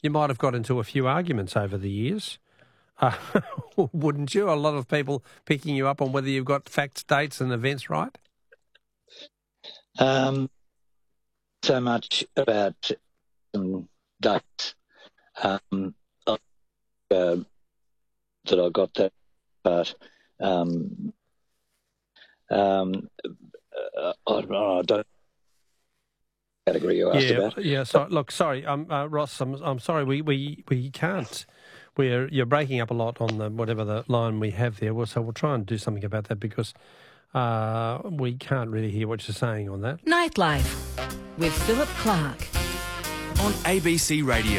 you might have got into a few arguments over the years. Wouldn't you? A lot of people picking you up on whether you've got facts, dates and events right? So much about dates that I got that part. I don't category you asked about. Yeah. So look, sorry, Ross. I'm sorry. We can't. You're breaking up a lot on the whatever the line we have there. So we'll try and do something about that because we can't really hear what you're saying on that. Nightlife with Philip Clark on ABC Radio.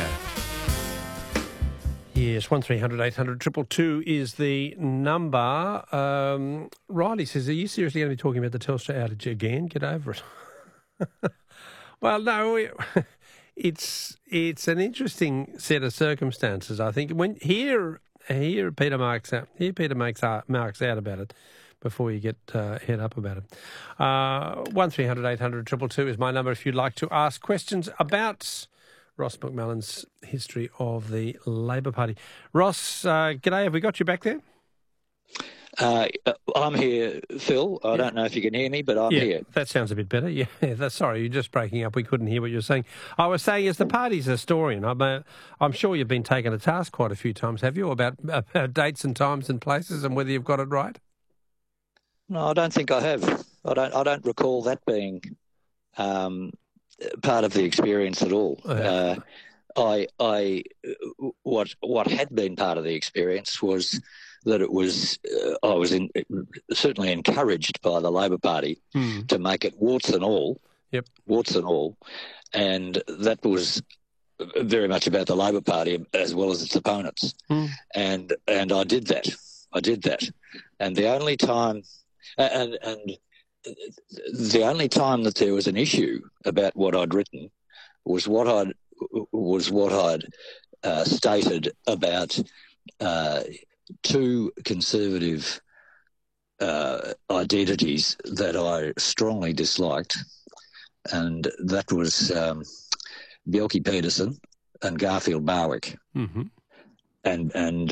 Yes, 1300 800 222 is the number. Riley says, are you seriously going to be talking about the Telstra outage again? Get over it. Well, no, it's an interesting set of circumstances, I think. When Peter makes out about it before you get head up about it. 1300 800 222 is my number if you'd like to ask questions about Ross McMullen's history of the Labor Party. Ross, g'day. Have we got you back there? I'm here, Phil. I don't know if you can hear me, but I'm here. That sounds a bit better. Yeah, sorry, you're just breaking up. We couldn't hear what you were saying. I was saying, as the party's historian, I'm sure you've been taken to task quite a few times, have you, about dates and times and places and whether you've got it right? No, I don't think I have. I don't recall that being part of the experience at all. What had been part of the experience was that it was I was certainly encouraged by the Labor Party to make it warts and all, and that was very much about the Labor Party as well as its opponents, and I did that, and the only time that there was an issue about what I'd written was what I'd stated about two conservative identities that I strongly disliked, and that was Bjelke Petersen and Garfield Barwick, and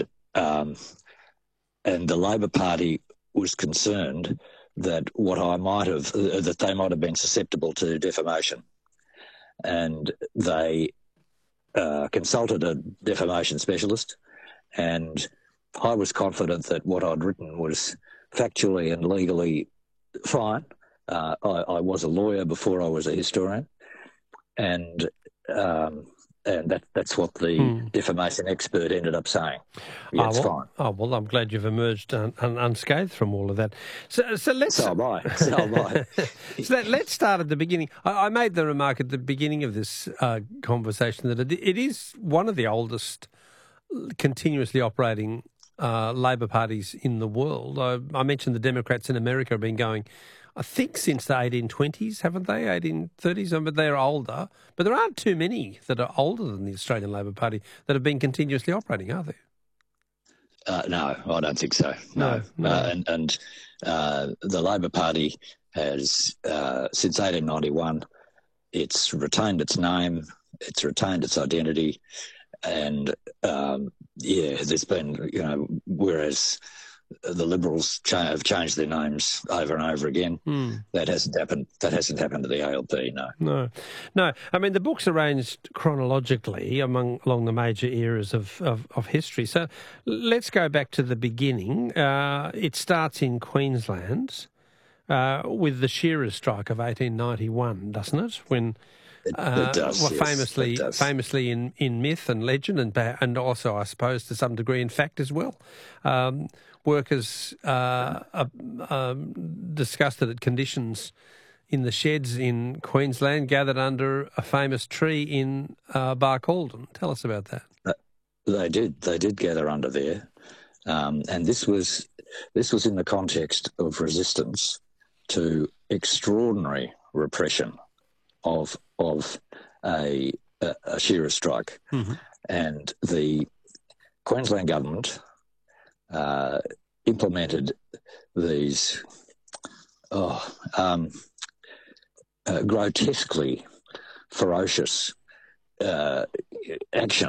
the Labor Party was concerned that that they might have been susceptible to defamation, and they consulted a defamation specialist, and I was confident that what I'd written was factually and legally fine. I was a lawyer before I was a historian, and that's what the defamation expert ended up saying. Yeah, it's fine. Oh, well, I'm glad you've emerged unscathed from all of that. So let's... So am I. So let's start at the beginning. I made the remark at the beginning of this conversation that it is one of the oldest continuously operating Labor parties in the world. I mentioned the Democrats in America have been going, I think, since the 1820s, haven't they? 1830s, but they're older. But there aren't too many that are older than the Australian Labor Party that have been continuously operating, are there? No, I don't think so. No. And the Labor Party has, since 1891, it's retained its name, it's retained its identity, and there's been, whereas the Liberals have changed their names over and over again. That hasn't happened. That hasn't happened to the ALP. No. I mean, the book's arranged chronologically along the major eras of history. So let's go back to the beginning. It starts in Queensland with the Shearers strike of 1891, doesn't it? When it does, famously in myth and legend, and also, I suppose, to some degree in fact as well. Workers disgusted at conditions in the sheds in Queensland gathered under a famous tree in Barcaldine. Tell us about that. They did gather under there, and this was in the context of resistance to extraordinary repression of a shearer strike, and the Queensland government implemented these grotesquely ferocious actions